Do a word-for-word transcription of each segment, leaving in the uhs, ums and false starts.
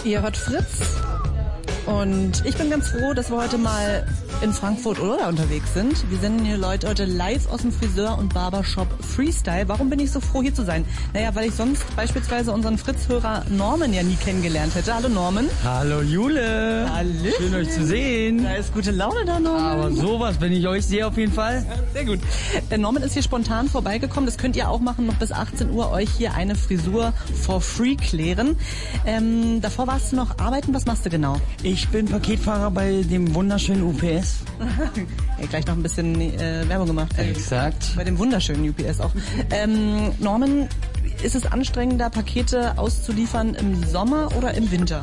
Ihr hört Fritz und ich bin ganz froh, dass wir heute mal in Frankfurt oder unterwegs sind. Wir senden hier Leute heute live aus dem Friseur- und Barbershop Freestyle. Warum bin ich so froh, hier zu sein? Naja, weil ich sonst beispielsweise unseren Fritz-Hörer Norman ja nie kennengelernt hätte. Hallo Norman. Hallo Jule. Hallo. Schön euch zu sehen. Da ist gute Laune da, Norman. Aber sowas, wenn ich euch sehe auf jeden Fall. Sehr gut. Der Norman ist hier spontan vorbeigekommen. Das könnt ihr auch machen, noch bis achtzehn Uhr euch hier eine Frisur for free klären. Ähm, davor warst du noch arbeiten. Was machst du genau? Ich bin Paketfahrer bei dem wunderschönen U P S. Ja, gleich noch ein bisschen äh, Werbung gemacht. Exakt. Bei dem wunderschönen U P S auch. Ähm, Norman, ist es anstrengender, Pakete auszuliefern im Sommer oder im Winter?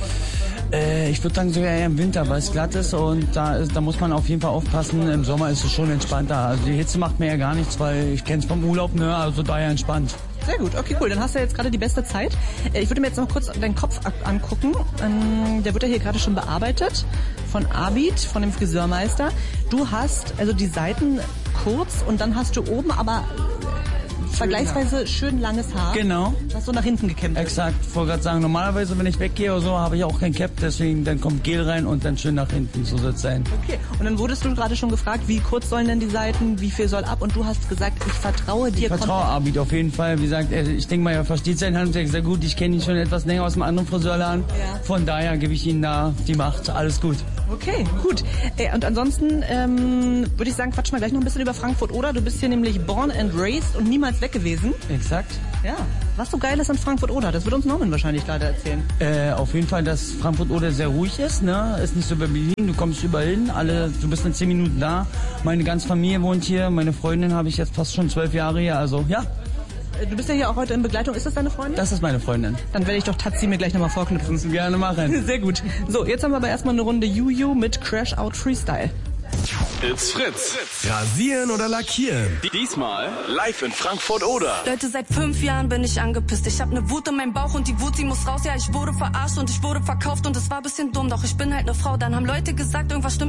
Äh, ich würde sagen sogar eher im Winter, weil es glatt ist und da, ist, da muss man auf jeden Fall aufpassen. Im Sommer ist es schon entspannter. Also die Hitze macht mir ja gar nichts, weil ich kenne es vom Urlaub, ne? Also daher entspannt. Sehr gut, okay, cool. Dann hast du jetzt gerade die beste Zeit. Ich würde mir jetzt noch kurz deinen Kopf angucken. Der wird ja hier gerade schon bearbeitet von Abid, von dem Friseurmeister. Du hast also die Seiten kurz und dann hast du oben aber vergleichsweise schön langes Haar. Genau. Was so nach hinten gekämmt ist. Exakt. Ich wollte gerade sagen, normalerweise, wenn ich weggehe oder so, habe ich auch kein Cap, deswegen dann kommt Gel rein und dann schön nach hinten. So soll es sein. Okay. Und dann wurdest du gerade schon gefragt, wie kurz sollen denn die Seiten, wie viel soll ab? Und du hast gesagt, ich vertraue dir. Ich vertraue Abid auf jeden Fall. Wie gesagt, ich denke mal, er versteht sein Handwerk sehr gut. Ich kenne ihn schon etwas länger aus einem anderen Friseurladen. Ja. Von daher gebe ich ihm da die Macht. Alles gut. Okay, gut. Und ansonsten ähm, würde ich sagen, quatsch mal gleich noch ein bisschen über Frankfurt oder. Du bist hier nämlich born and raised und niemals weg gewesen. Exakt. Ja. Was so geil ist an Frankfurt oder? Das wird uns Norman wahrscheinlich gerade erzählen. Äh, auf jeden Fall, dass Frankfurt oder sehr ruhig ist, ne? Ist nicht so wie Berlin. Du kommst überall hin, alle, du bist in zehn Minuten da. Meine ganze Familie wohnt hier. Meine Freundin habe ich jetzt fast schon zwölf Jahre hier. Also ja. Du bist ja hier auch heute in Begleitung. Ist das deine Freundin? Das ist meine Freundin. Dann werde ich doch Tatsi mir gleich nochmal vorknüpfen. Kannst du gerne machen. Sehr gut. So, jetzt haben wir aber erstmal eine Runde Juju mit Crash Out Freestyle. It's Fritz. Rasieren oder lackieren? Diesmal live in Frankfurt oder. Leute, seit fünf Jahren bin ich angepisst. Ich hab ne Wut in meinem Bauch und die Wut, sie muss raus. Ja, ich wurde verarscht und ich wurde verkauft und es war ein bisschen dumm. Doch ich bin halt ne Frau. Dann haben Leute gesagt, irgendwas stimmt